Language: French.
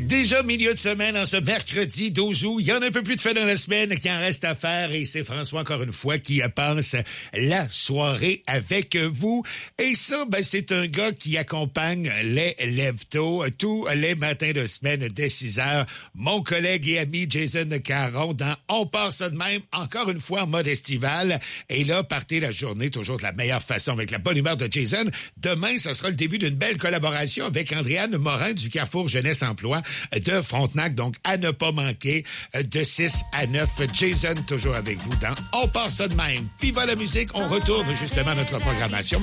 Déjà milieu de semaine, en ce mercredi 12 août. Il y en a un peu plus de fait dans la semaine qui en reste à faire et c'est François, encore une fois, qui passe la soirée avec vous. Et ça, c'est un gars qui accompagne les lève-tôt tous les matins de semaine dès 6 heures. Mon collègue et ami Jason Caron dans On part ça de même, encore une fois en mode estival. Et là, partez la journée toujours de la meilleure façon avec la bonne humeur de Jason. Demain, ce sera le début d'une belle collaboration avec Andréane Morin du Carrefour Jeunesse Emploi de Frontenac. Donc, à ne pas manquer de 6 à 9. Jason, toujours avec vous dans On part ça de même. Viva la musique. On retourne justement à notre programmation.